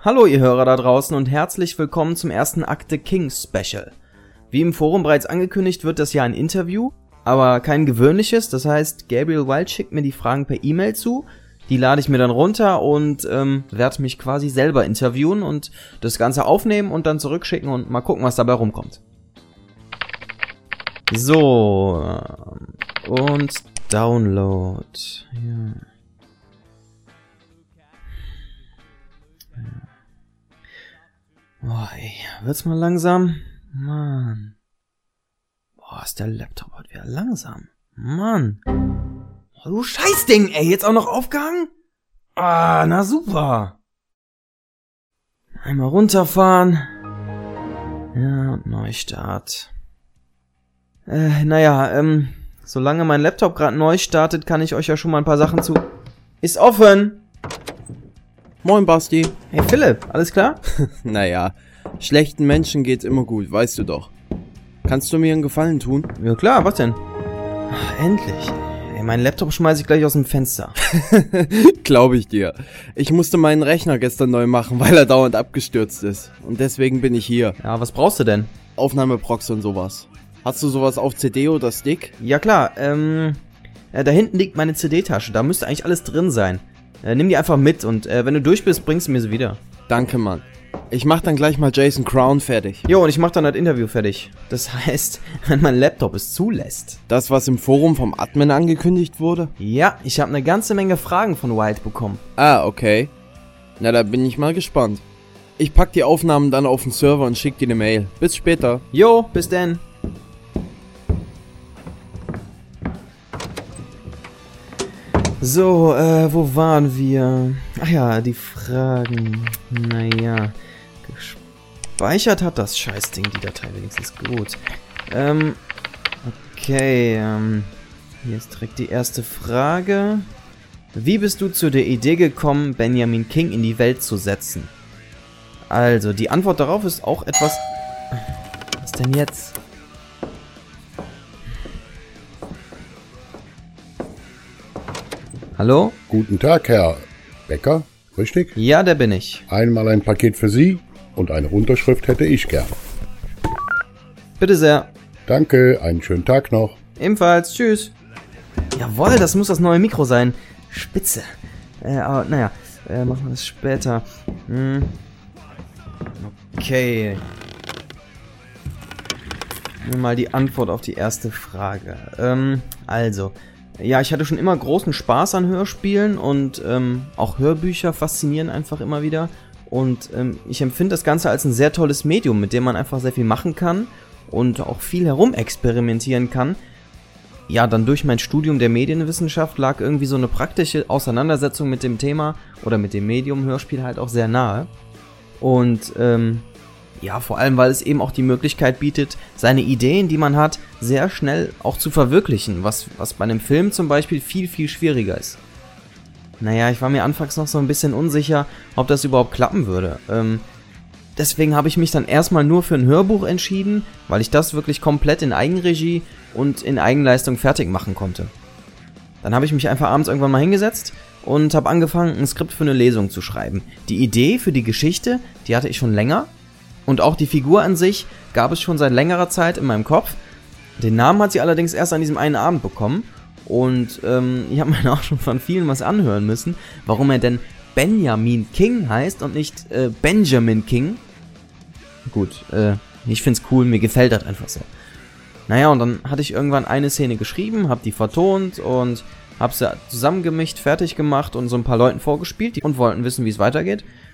Hallo ihr Hörer da draußen und herzlich willkommen zum ersten Akte King Special. Wie im Forum bereits angekündigt, wird das ja ein Interview, aber kein gewöhnliches. Das heißt, Gabriel Wild schickt mir die Fragen per E-Mail zu, die lade ich mir dann runter und werde mich quasi selber interviewen und das Ganze aufnehmen und dann zurückschicken und mal gucken, was dabei rumkommt. So, und Download. Ja. Boah, ey, wird's mal langsam? Mann. Boah, ist der Laptop heute wieder langsam. Mann. Oh, du Scheißding, ey, jetzt auch noch aufgehangen? Ah, na super. Einmal runterfahren. Ja, und Neustart. Solange mein Laptop gerade neu startet, kann ich euch ja schon mal ein paar Sachen zu... Ist offen! Moin Basti. Hey Philipp, alles klar? Naja, schlechten Menschen geht's immer gut, weißt du doch. Kannst du mir einen Gefallen tun? Ja klar, was denn? Ach, endlich. Ey, meinen Laptop schmeiße ich gleich aus dem Fenster. Glaube ich dir. Ich musste meinen Rechner gestern neu machen, weil er dauernd abgestürzt ist. Und deswegen bin ich hier. Ja, was brauchst du denn? Aufnahmeprox und sowas. Hast du sowas auf CD oder Stick? Ja klar, da hinten liegt meine CD-Tasche, da müsste eigentlich alles drin sein. Nimm die einfach mit und wenn du durch bist, bringst du mir sie wieder. Danke, Mann. Ich mach dann gleich mal Jason Crown fertig. Jo, und ich mach dann das Interview fertig. Das heißt, wenn mein Laptop es zulässt. Das, was im Forum vom Admin angekündigt wurde? Ja, ich habe eine ganze Menge Fragen von Wild bekommen. Ah, okay. Na, da bin ich mal gespannt. Ich pack die Aufnahmen dann auf den Server und schick dir eine Mail. Bis später. Jo, bis denn. So, wo waren wir? Ach ja, die Fragen. Naja. Gespeichert hat das Scheißding die Datei wenigstens gut. Okay, hier ist direkt die erste Frage. Wie bist du zu der Idee gekommen, Benjamin King in die Welt zu setzen? Also, die Antwort darauf ist auch etwas... Was denn jetzt? Hallo? Guten Tag, Herr Becker, richtig? Ja, der bin ich. Einmal ein Paket für Sie und eine Unterschrift hätte ich gern. Bitte sehr. Danke, einen schönen Tag noch. Ebenfalls, tschüss. Jawohl, das muss das neue Mikro sein. Spitze. Aber naja, machen wir das später. Okay. Nehmen wir mal die Antwort auf die erste Frage. Ja, ich hatte schon immer großen Spaß an Hörspielen und auch Hörbücher faszinieren einfach immer wieder. Und ich empfinde das Ganze als ein sehr tolles Medium, mit dem man einfach sehr viel machen kann und auch viel herumexperimentieren kann. Ja, dann durch mein Studium der Medienwissenschaft lag irgendwie so eine praktische Auseinandersetzung mit dem Thema oder mit dem Medium Hörspiel halt auch sehr nahe. Und ja, vor allem, weil es eben auch die Möglichkeit bietet, seine Ideen, die man hat, sehr schnell auch zu verwirklichen, was bei einem Film zum Beispiel viel, viel schwieriger ist. Naja, ich war mir anfangs noch so ein bisschen unsicher, ob das überhaupt klappen würde. Deswegen habe ich mich dann erstmal nur für ein Hörbuch entschieden, weil ich das wirklich komplett in Eigenregie und in Eigenleistung fertig machen konnte. Dann habe ich mich einfach abends irgendwann mal hingesetzt und habe angefangen, ein Skript für eine Lesung zu schreiben. Die Idee für die Geschichte, die hatte ich schon länger. Und auch die Figur an sich gab es schon seit längerer Zeit in meinem Kopf. Den Namen hat sie allerdings erst an diesem einen Abend bekommen. Und ich habe mir auch schon von vielen was anhören müssen, warum er denn Benjamin King heißt und nicht Benjamin King. Gut, ich find's cool, mir gefällt das einfach so. Naja, und dann hatte ich irgendwann eine Szene geschrieben, hab die vertont und hab sie zusammengemischt, fertig gemacht und so ein paar Leuten vorgespielt und wollten wissen, wie es weitergeht.